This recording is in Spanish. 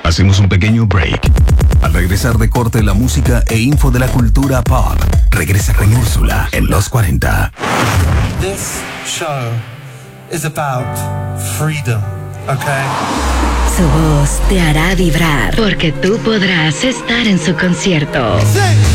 Hacemos un pequeño break. Al regresar de corte, la música e info de la cultura pop. Regresa con Úrsula en los 40. This show is about freedom, okay? Su voz te hará vibrar porque tú podrás estar en su concierto. Sí.